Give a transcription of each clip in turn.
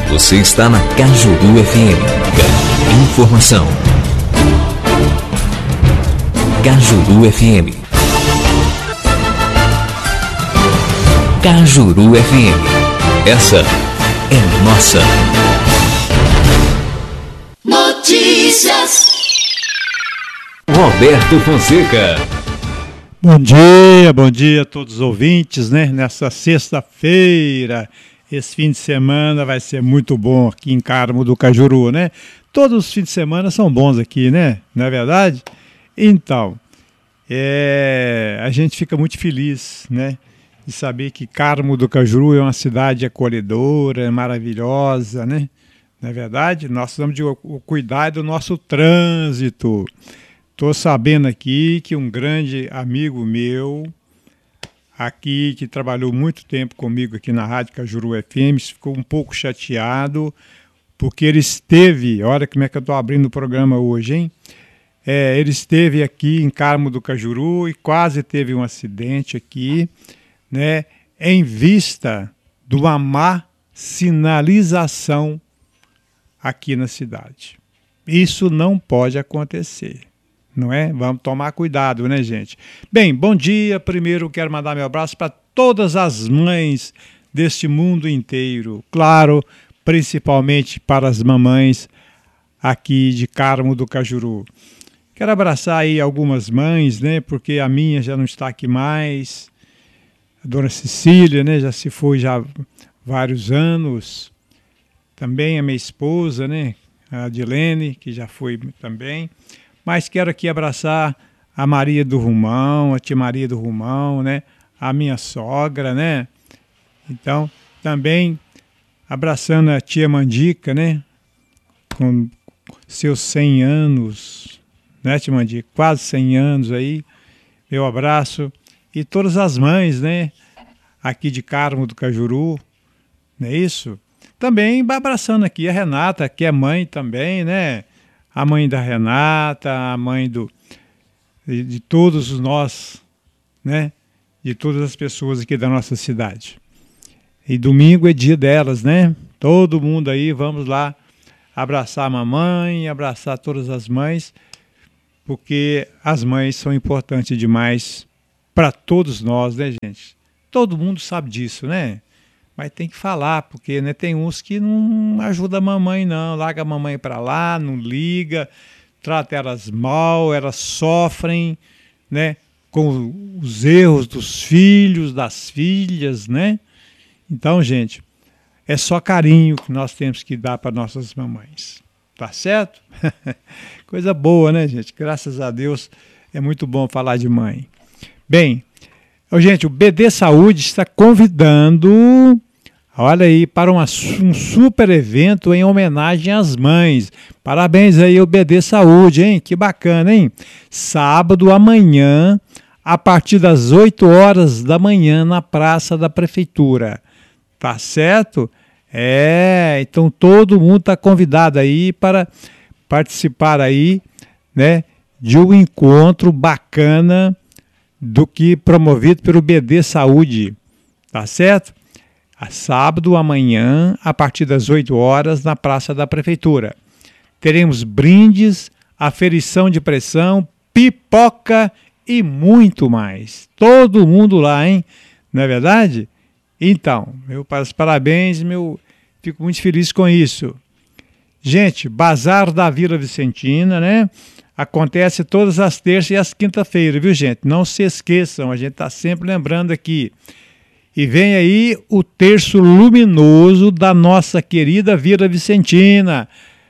Você está na Cajuru FM. Informação. Cajuru FM. Cajuru FM. Essa é nossa. Notícias. Roberto Fonseca. Bom dia a todos os ouvintes, né? Nessa sexta-feira, esse fim de semana vai ser muito bom aqui em Carmo do Cajuru, né? Todos os fins de semana são bons aqui, né? Não é verdade? Então, a gente fica muito feliz, né? De saber que Carmo do Cajuru é uma cidade acolhedora, maravilhosa, né? Não é verdade? Nós precisamos de cuidar do nosso trânsito. Estou sabendo aqui que um grande amigo meu, aqui, que trabalhou muito tempo comigo aqui na Rádio Cajuru FM, ficou um pouco chateado, porque ele esteve, olha como é que eu estou abrindo o programa hoje, hein? Ele esteve aqui em Carmo do Cajuru e quase teve um acidente aqui, né? Em vista de uma má sinalização aqui na cidade. Isso não pode acontecer. Não é? Vamos tomar cuidado, né, gente? Bem, bom dia. Primeiro quero mandar meu abraço para todas as mães deste mundo inteiro. Claro, principalmente para as mamães aqui de Carmo do Cajuru. Quero abraçar aí algumas mães, né? Porque a minha já não está aqui mais. A dona Cecília, né? Já se foi já há vários anos. Também a minha esposa, né? A Adilene, que já foi também. Mas quero aqui abraçar a Maria do Rumão, a tia Maria do Rumão, né? A minha sogra, né? Então, também abraçando a tia Mandica, né? Com seus 100 anos, né, tia Mandica? Quase 100 anos aí. Meu abraço. E todas as mães, né? Aqui de Carmo do Cajuru, não é isso? Também abraçando aqui a Renata, que é mãe também, né? A mãe da Renata, a mãe de todos nós, né? De todas as pessoas aqui da nossa cidade. E domingo é dia delas, né? Todo mundo aí, vamos lá abraçar a mamãe, abraçar todas as mães, porque as mães são importantes demais para todos nós, né, gente? Todo mundo sabe disso, né? Mas tem que falar, porque, né, tem uns que não ajudam a mamãe, não. Larga a mamãe para lá, não liga, trata elas mal, elas sofrem, né, com os erros dos filhos, das filhas, né? Então, gente, é só carinho que nós temos que dar para nossas mamães. Tá certo? Coisa boa, né, gente? Graças a Deus é muito bom falar de mãe. Bem, gente, o BD Saúde está convidando... Olha aí, para um super evento em homenagem às mães. Parabéns aí ao BD Saúde, hein? Que bacana, hein? Sábado, amanhã, a partir das 8 horas da manhã, na Praça da Prefeitura. Tá certo? Então todo mundo está convidado aí para participar aí, né, de um encontro bacana do que promovido pelo BD Saúde. Tá certo? Sábado, amanhã, a partir das 8 horas, na Praça da Prefeitura. Teremos brindes, aferição de pressão, pipoca e muito mais. Todo mundo lá, hein? Não é verdade? Então, meus parabéns, fico muito feliz com isso. Gente, Bazar da Vila Vicentina, né? Acontece todas as terças e as quinta-feiras, viu, gente? Não se esqueçam, a gente está sempre lembrando aqui. E vem aí o terço luminoso da nossa querida Vila Vicentina.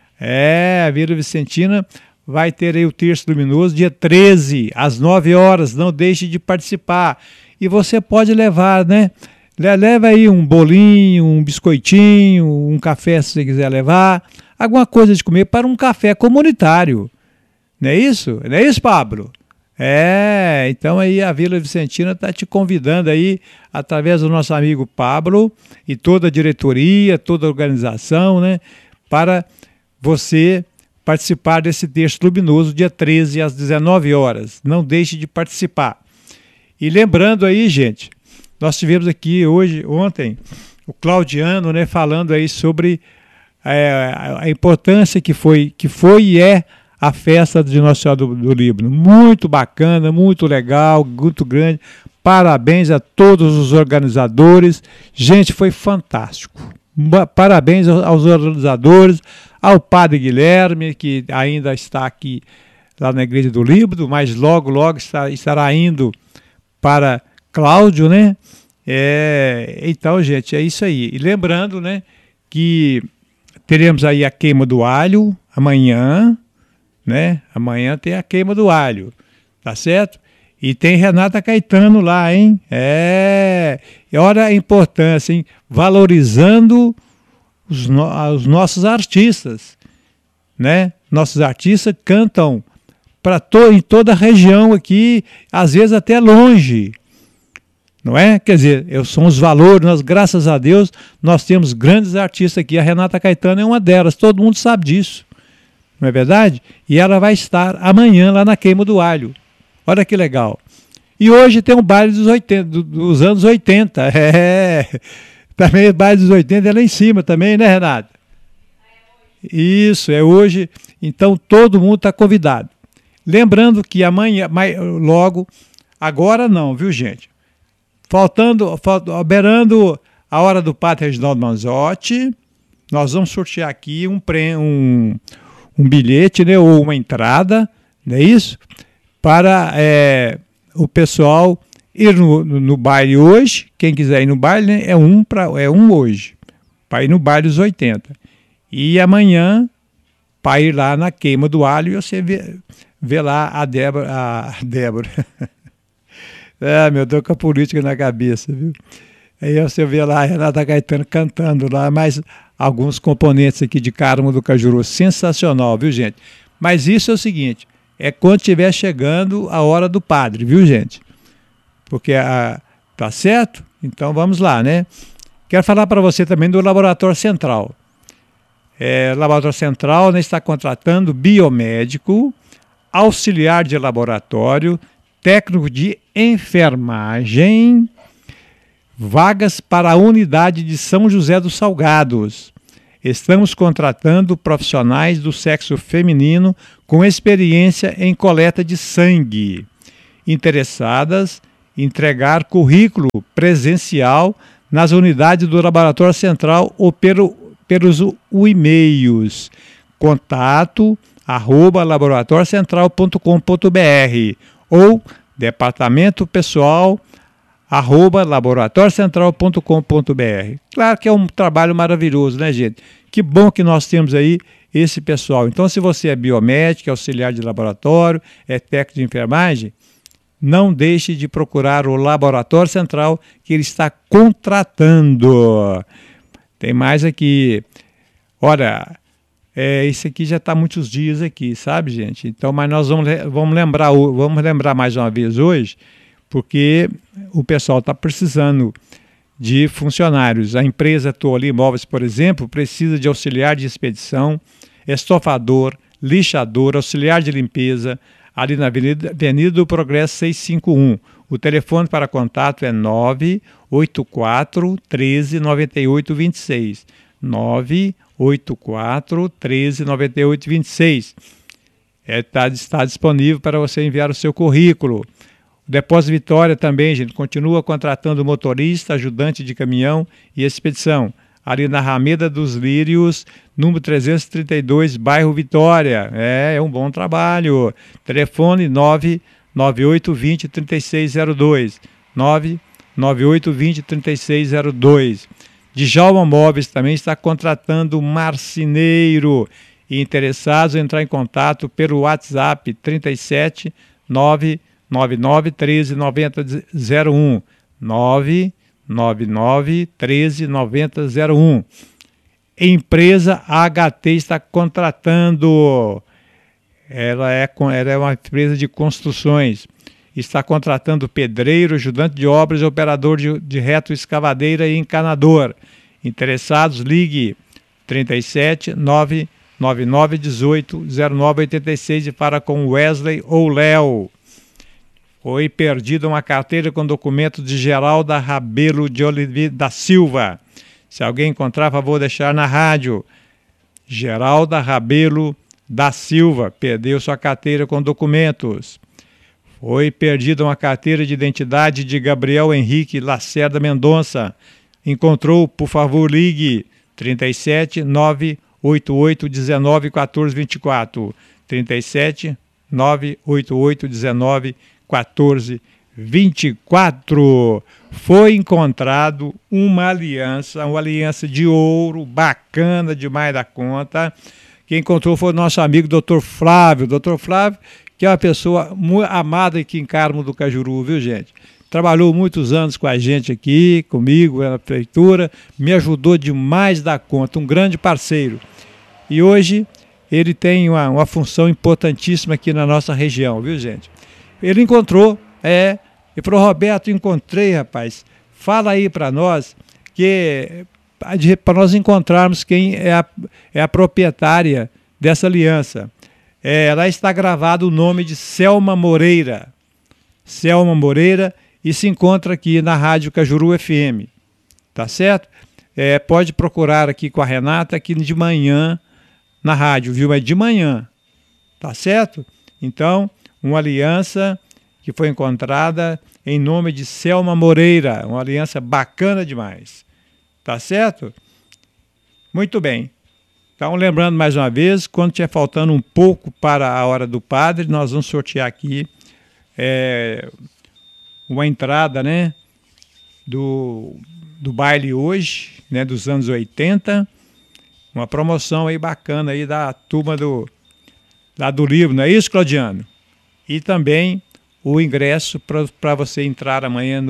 A Vila Vicentina vai ter aí o terço luminoso dia 13, às 9 horas. Não deixe de participar. E você pode levar, né? Leva aí um bolinho, um biscoitinho, um café se você quiser levar. Alguma coisa de comer para um café comunitário. Não é isso? Não é isso, Pablo? Então aí a Vila Vicentina está te convidando aí, através do nosso amigo Pablo e toda a diretoria, toda a organização, né, para você participar desse terço luminoso, dia 13, às 19 horas. Não deixe de participar. E lembrando aí, gente, nós tivemos aqui ontem, o Claudiano, né, falando aí sobre a importância que foi e é a festa de Nossa Senhora do Líbano. Muito bacana, muito legal, muito grande. Parabéns a todos os organizadores. Gente, foi fantástico. Parabéns aos organizadores, ao Padre Guilherme, que ainda está aqui lá na Igreja do Líbano, mas logo estará indo para Cláudio, né? Então, gente, é isso aí. E lembrando, né, que teremos aí a queima do alho amanhã, né? Amanhã tem a queima do alho, tá certo? E tem Renata Caetano lá, hein? E olha a importância, hein? Valorizando os nossos artistas, né? Nossos artistas cantam em toda a região aqui, às vezes até longe, não é? Quer dizer, são os valores, graças a Deus, nós temos grandes artistas aqui. A Renata Caetano é uma delas, todo mundo sabe disso, não é verdade? E ela vai estar amanhã lá na Queima do Alho. Olha que legal. E hoje tem um baile dos anos 80. Também o baile dos 80 é lá em cima também, né, Renata? Isso, é hoje. Então todo mundo está convidado. Lembrando que amanhã, logo, agora não, viu, gente? Beirando a hora do Padre Reginaldo Manzotti, nós vamos sortear aqui um bilhete, né, ou uma entrada, não é isso? Para o pessoal ir no baile hoje. Quem quiser ir no baile, né, é um hoje, para ir no baile dos 80. E amanhã, para ir lá na Queima do Alho, e você vê lá a Débora. Meu Deus, com a política na cabeça, viu? Aí você vê lá a Renata Caetano cantando lá, mais alguns componentes aqui de Carmo do Cajuru. Sensacional, viu, gente? Mas isso é o seguinte, é quando estiver chegando a hora do padre, viu, gente? Porque, tá certo? Então vamos lá, né? Quero falar para você também do Laboratório Central. O Laboratório Central, né, está contratando biomédico, auxiliar de laboratório, técnico de enfermagem, vagas para a unidade de São José dos Salgados. Estamos contratando profissionais do sexo feminino com experiência em coleta de sangue. Interessadas em entregar currículo presencial nas unidades do Laboratório Central ou pelos e-mails. Contato @laboratoriocentral.com.br ou departamentopessoal@laboratoriocentral.com.br. Claro que é um trabalho maravilhoso, né, gente? Que bom que nós temos aí esse pessoal. Então, se você é biomédico, auxiliar de laboratório, é técnico de enfermagem, não deixe de procurar o Laboratório Central, que ele está contratando. Tem mais aqui. Olha, isso aqui já está muitos dias aqui, sabe, gente? Então, mas nós vamos lembrar mais uma vez hoje, porque o pessoal está precisando de funcionários. A empresa Toali Imóveis, por exemplo, precisa de auxiliar de expedição, estofador, lixador, auxiliar de limpeza, ali na Avenida do Progresso 651. O telefone para contato é 984 13 98 26. 984 13 98 26. Está disponível para você enviar o seu currículo. O Depósito Vitória também, gente, continua contratando motorista, ajudante de caminhão e expedição. Ali na Rameda dos Lírios, número 332, bairro Vitória. É um bom trabalho. Telefone 99820 3602. 99820 3602. Djalma Móveis também está contratando marceneiro. E interessados em entrar em contato pelo WhatsApp 37 999 13 90 01. 999 13 90 01. Empresa HT está contratando. Ela é uma empresa de construções. Está contratando pedreiro, ajudante de obras e operador de reto escavadeira e encanador. Interessados, ligue 37 999 18 0986 e fala com Wesley ou Léo. Foi perdida uma carteira com documentos de Geralda Rabelo de Oliveira da Silva. Se alguém encontrar, por favor, deixar na rádio. Geralda Rabelo da Silva perdeu sua carteira com documentos. Foi perdida uma carteira de identidade de Gabriel Henrique Lacerda Mendonça. Encontrou, por favor, ligue 37 988 19 14 24. 37 988 19 14 24. Foi encontrado uma aliança de ouro, bacana demais da conta. Quem encontrou foi o nosso amigo Dr. Flávio. Dr. Flávio, que é uma pessoa muito amada aqui em Carmo do Cajuru, viu, gente? Trabalhou muitos anos com a gente aqui, comigo, na prefeitura, me ajudou demais da conta, um grande parceiro. E hoje ele tem uma função importantíssima aqui na nossa região, viu, gente? Ele encontrou, e falou: Roberto, encontrei, rapaz, fala aí para nós, para nós encontrarmos quem é a proprietária dessa aliança. Lá está gravado o nome de Selma Moreira. Selma Moreira, e se encontra aqui na Rádio Cajuru FM, tá certo? Pode procurar aqui com a Renata, aqui de manhã, na rádio, viu? É de manhã, tá certo? Então, uma aliança que foi encontrada em nome de Selma Moreira, uma aliança bacana demais, tá certo? Muito bem. Então, lembrando mais uma vez, quando estiver faltando um pouco para a hora do padre, nós vamos sortear aqui uma entrada, né, do baile hoje, né, dos anos 80, uma promoção aí bacana aí da turma lá do livro, não é isso, Claudiano? E também o ingresso para você entrar amanhã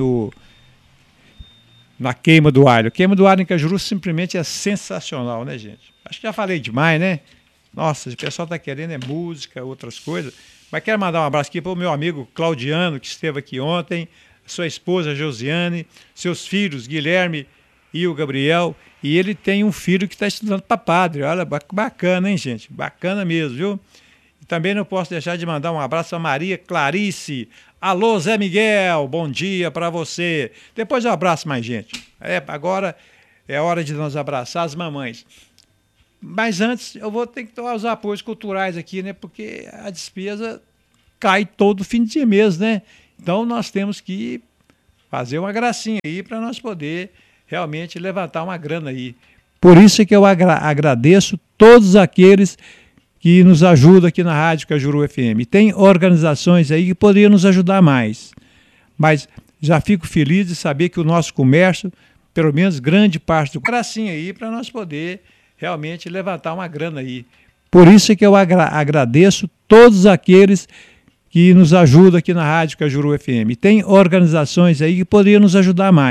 na Queima do Alho. Queima do Alho em Cajuru simplesmente é sensacional, né, gente? Acho que já falei demais, né? Nossa, o pessoal está querendo música, outras coisas. Mas quero mandar um abraço aqui para o meu amigo Claudiano, que esteve aqui ontem, sua esposa Josiane, seus filhos Guilherme e o Gabriel, e ele tem um filho que está estudando para padre. Olha, bacana, hein, gente? Bacana mesmo, viu? E também não posso deixar de mandar um abraço a Maria Clarice. Alô, Zé Miguel, bom dia para você. Depois eu abraço mais gente. Agora é hora de nós abraçar as mamães. Mas antes eu vou ter que tomar os apoios culturais aqui, né? Porque a despesa cai todo fim de mês, né? Então nós temos que fazer uma gracinha aí para nós poder realmente levantar uma grana aí. Por isso que eu agradeço todos aqueles que nos ajudam aqui na Rádio Cajuru FM. Tem organizações aí que poderiam nos ajudar mais. Mas já fico feliz de saber que o nosso comércio, pelo menos grande parte do gracinha aí para nós poder realmente levantar uma grana aí. Por isso que eu agradeço todos aqueles que nos ajudam aqui na Rádio Cajuru FM. Tem organizações aí que poderiam nos ajudar mais.